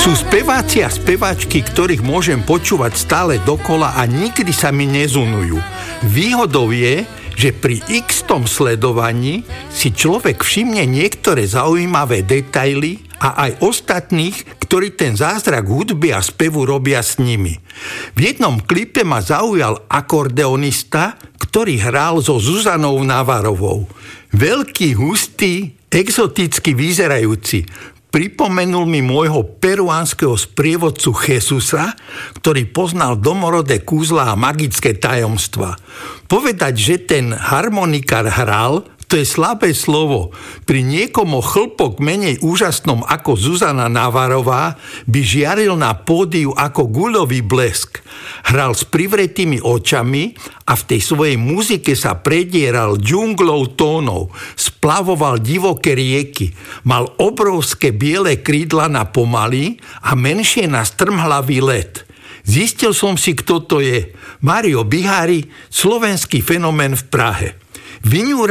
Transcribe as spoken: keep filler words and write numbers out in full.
Sú speváci a speváčky, ktorých môžem počúvať stále dokola a nikdy sa mi nezunujú. Výhodou je, že pri x-tom sledovaní si človek všimne niektoré zaujímavé detaily a aj ostatných, ktorí ten zázrak hudby a spevu robia s nimi. V jednom klipe ma zaujal akordeonista, ktorý hral so Zuzanou Navarovou. Veľký, hustý, exoticky vyzerajúci. Pripomenul mi môjho peruánskeho sprievodcu Jesusa, ktorý poznal domorodé kúzla a magické tajomstva. Povedať, že ten harmonikár hral, to je slabé slovo. Pri niekom o chlpok menej úžasnom ako Zuzana Navarová by žiaril na pódiu ako guľový blesk. Hral s privretými očami a v tej svojej muzike sa predieral džunglou tónov, splavoval divoké rieky, mal obrovské biele krídla na pomaly a menšie na strmhlavý let. Zistil som si, kto to je. Mário Bihári, slovenský fenomén v Prahe. Vyňúral